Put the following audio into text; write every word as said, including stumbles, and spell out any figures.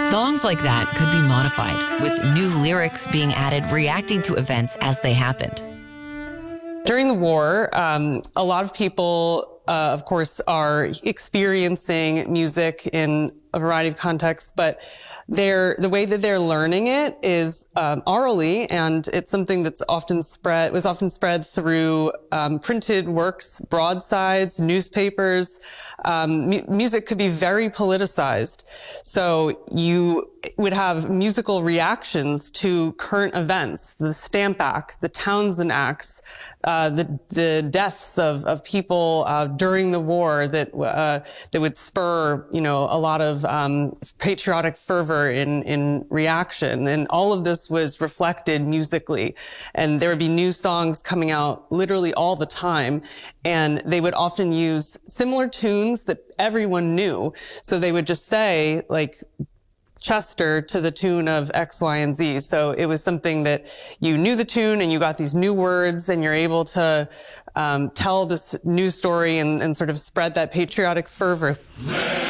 Songs like that could be modified, with new lyrics being added, reacting to events as they happened. During the war, um, a lot of people, uh, of course, are experiencing music in a variety of contexts, but they're, the way that they're learning it is um, orally, and it's something that's often spread, was often spread through um, printed works, broadsides, newspapers. Um, mu- music could be very politicized. So you would have musical reactions to current events, the Stamp Act, the Townsend Acts, uh, the, the deaths of, of people uh, during the war that, uh, that would spur, you know, a lot of um, patriotic fervor in, in reaction. And all of this was reflected musically. And there would be new songs coming out literally all the time. And they would often use similar tunes that everyone knew. So they would just say, like, Chester to the tune of X, Y, and Z. So it was something that you knew the tune and you got these new words and you're able to um, tell this new story and, and sort of spread that patriotic fervor.